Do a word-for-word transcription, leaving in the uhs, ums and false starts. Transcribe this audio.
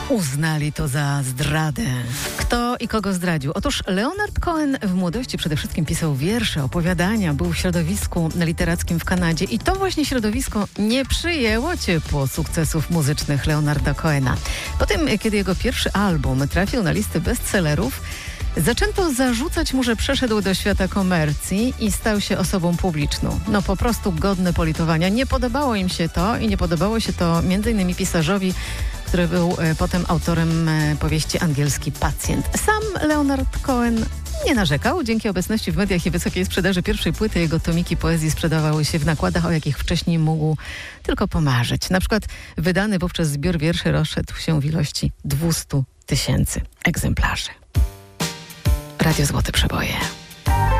Uznali to za zdradę. Kto i kogo zdradził? Otóż Leonard Cohen w młodości przede wszystkim pisał wiersze, opowiadania, był w środowisku literackim w Kanadzie i to właśnie środowisko nie przyjęło ciepło sukcesów muzycznych Leonarda Cohena. Potem, kiedy jego pierwszy album trafił na listy bestsellerów, zaczęto zarzucać mu, że przeszedł do świata komercji i stał się osobą publiczną. No po prostu godny politowania. Nie podobało im się to i nie podobało się to między innymi pisarzowi, który był e, potem autorem e, powieści Angielski pacjent. Sam Leonard Cohen nie narzekał. Dzięki obecności w mediach i wysokiej sprzedaży pierwszej płyty jego tomiki poezji sprzedawały się w nakładach, o jakich wcześniej mógł tylko pomarzyć. Na przykład wydany wówczas zbiór wierszy rozszedł się w ilości dwieście tysięcy egzemplarzy. Radio Złote Przeboje.